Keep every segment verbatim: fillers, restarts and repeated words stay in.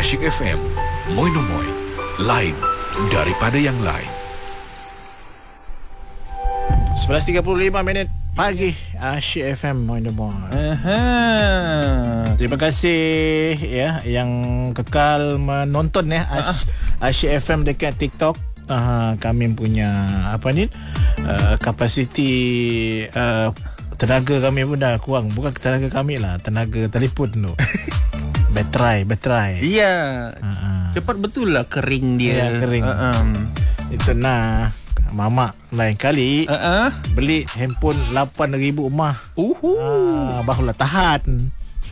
Asyik F M, Moi no Moi, lain daripada yang lain. sebelas tiga puluh lima minit pagi, Asyik F M, Moi no Moi. Terima kasih ya yang kekal menonton ya Ash, Asyik F M dekat TikTok. Uh, kami punya apa ni uh, kapasiti uh, tenaga kami pun dah kurang. Bukan tenaga kami lah, tenaga telefon tu. Baterai, baterai. Iya. Uh-uh. Cepat betul lah kering dia. Ya, kering. Uh-uh. Itu nah Mamak lain kali uh-uh. beli handphone lapan ribu mah. Uhu. Ah, barulah tahan.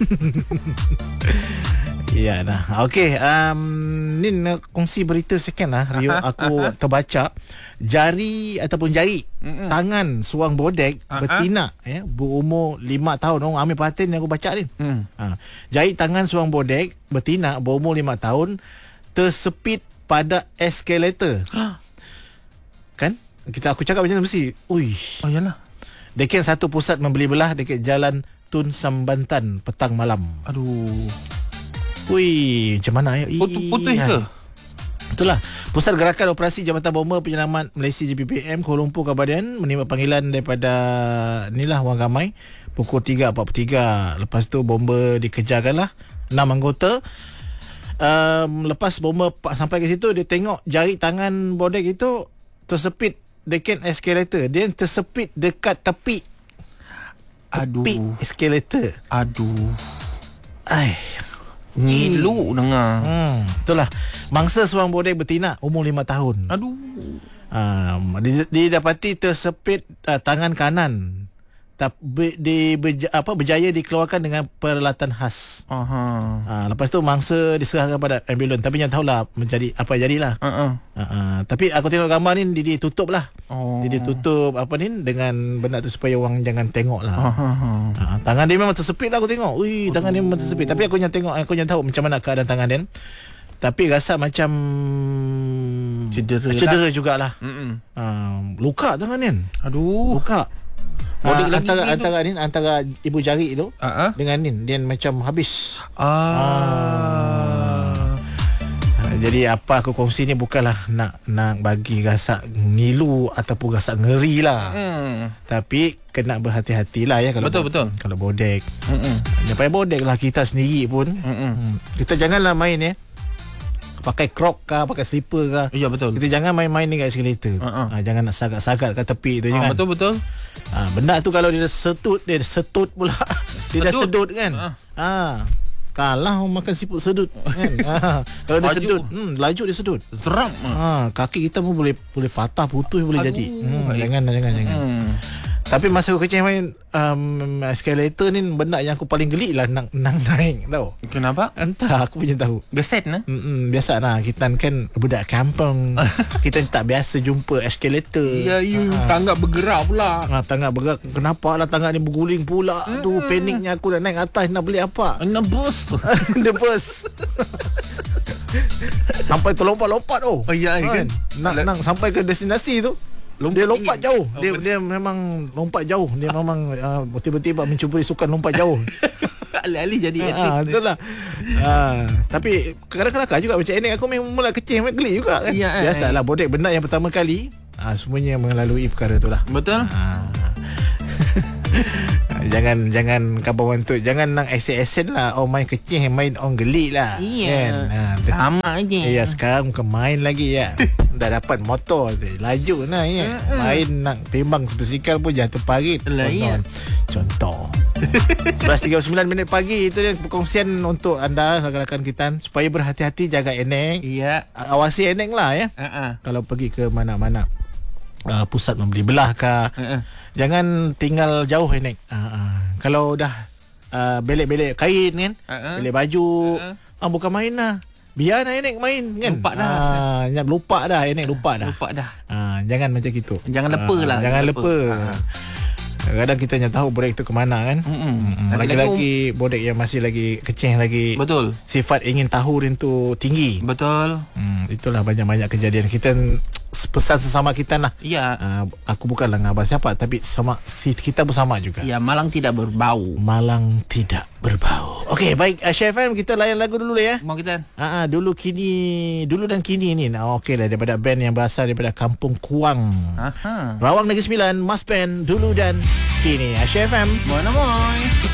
Ya dah. Okey, um, ni nak kongsi berita second lah Rio. Aha, Aku aha. terbaca jari ataupun jari Mm-mm. tangan seorang bodek Aha. betina ya, berumur lima tahun. Orang ambil perhatian yang aku baca ni. Hmm. Ha, jari tangan seorang bodek betina berumur lima tahun tersepit pada eskalator. Kan? Kita aku cakap macam tu mesti. Ui. Oh yalah. Dekat satu pusat membeli belah dekat Jalan Tun Sambantan petang malam. Aduh. Ui, macam mana ya? Putus ke? Itulah. Pusat Gerakan Operasi Jabatan Bomba Penyelamat Malaysia J P P M Kuala Lumpur Kabadan menerima panggilan daripada inilah Wang Gamai pukul tiga empat puluh tiga. Lepas tu bomba dikejarkanlah enam anggota. Um, lepas bomba sampai ke situ, dia tengok jari tangan bodek itu tersepit dekat eskalator. Dia tersepit dekat tepi. Tepi Aduh. eskalator. Aduh. Ai. Ngilu dengar. Hmm, itulah. Mangsa seorang bodek betina umur lima tahun. Aduh. Um, didapati tersepit uh, tangan kanan. Tapi di berja, apa berjaya dikeluarkan dengan peralatan khas. Aha. Uh, lepas tu mangsa diserahkan pada ambulans, tapi yang tahulah menjadi apa jadilah. Uh-uh. Uh, uh, tapi aku tengok gambar ni dia ditutup lah. Oh. Dia ditutup apa ni dengan benda tu supaya orang jangan tengok lah. Aha. Uh, tangan dia memang tersepit lah aku tengok. Ui, tangan dia memang tersepit. Tapi aku yang tengok, aku yang tahu macam mana keadaan tangan dia. Tapi rasa macam Cedera Cedera lah. jugalah. Mm-mm. Uh, luka tangan dia. Aduh. Luka. Bodek Uh, lagi antara ni antara ni antara ibu jari tu Uh-huh. dengan ni dia macam habis. Ah. Uh, jadi apa aku kongsi ni bukanlah nak nak bagi rasa ngilu ataupun rasa ngeri lah. Hmm. Tapi kena berhati-hatilah ya kalau Betul, betul. kalau bodek. Mm-mm. Daripada bodek lah kita sendiri pun. Mm-mm. Hmm. Kita janganlah main ya. Pakai crop ke, pakai slipper ke. Ya betul. Kita jangan main-main dengan eskalator. Uh-uh. Ha, jangan nak sagak-sagak kat tepi tu, Ah, jangan. betul betul. Ha, benda tu kalau dia setut, dia setut pula. Dia dah Sedut. sedut kan. Uh. Ha. Kalah orang makan siput sedut kan. Ha. Kalau dia Laju. sedut, hmm, laju dia sedut. Zeram. Ha, kaki kita pun boleh boleh patah, putus boleh Aduh, jadi. Hmm, baik. jangan jangan jangan. Hmm. Tapi masa aku kecil main um, eskalator ni benda yang aku paling geli lah nak, nak naik tau. Kenapa? Entah aku punya tahu. Geset nah. Mm-mm, biasa lah kita kan budak kampung. Kita tak biasa jumpa eskalator. Ya, ya, tangga bergerak pula. Ha, tangga bergerak. Kenapa lah tangga ni berguling pula. Aduh, paniknya aku dah naik atas nak beli apa. Nak bus. Dia bus. Sampai terlompat-lompat tu. Oh ya kan. Nak, nak sampai ke destinasi tu. Lompat Dia lompat tinggi. jauh. Oh, Dia betul. dia memang lompat jauh. Dia memang uh, tiba-tiba mencuburi sukan lompat jauh. Alih-alih jadi Ha, atlet. betul lah. Ha, tapi kadang-kadang juga macam ini aku memang mula kecil memang geli juga kan. Ya, eh. Biasalah bodek benda yang pertama kali. Ha, semuanya melalui perkara tu lah. Betul. Ha. jangan jangan kabar tu jangan nak asen-asen lah. Oh main kecil main on gelik lah. Iya. Kan? Ha, Sama aja. ya sekarang bukan main lagi ya. Dah dapat motor tu, laju nah ya. Main nak timbang sebasikal pun jatuh parit. Lah, iya. Contoh. sebelas tiga puluh sembilan minit pagi itu dia perkongsian untuk anda rakan-rakan kita supaya berhati-hati, jaga enek. Iya. Awasi enek lah ya. Uh-uh. Kalau pergi ke mana-mana. Uh, pusat membeli belah ke. Uh-uh. Jangan tinggal jauh enek. Uh, uh. Kalau dah uh, belek-belek kain kan, Uh-uh. belek baju, Uh-uh. ah bukan main lah. Biar dah enek main kan. Lupa dah. Ah, uh, lupa dah enek lupa dah. Lupa dah. Ah, jangan macam gitu. Jangan lepa Ah, lah. Jangan Jangan lepa. lepa. Ah. Kadang kita nak tahu bodek tu ke mana kan. Mm-mm. Mm-mm. Lagi-lagi bodek yang masih lagi kecil lagi. Betul. Sifat ingin tahu dia tu tinggi. Betul. Hmm, itulah banyak-banyak kejadian kita pesan sesama kita lah. Ya. Uh, aku bukanlah ngabar siapa, tapi sama si kita bersama juga. Ya, Malang tidak berbau. Malang tidak berbau. Okey, baik, Aisyah F M, kita layan lagu dulu ya. Mau kita? Ah, uh, dulu kini, dulu dan kini ni. Oh, okey lah, daripada band yang berasal daripada Kampung Kuang. Aha. Rawang Negeri Sembilan, Mas Band, dulu dan kini. Aisyah F M. Moin moin.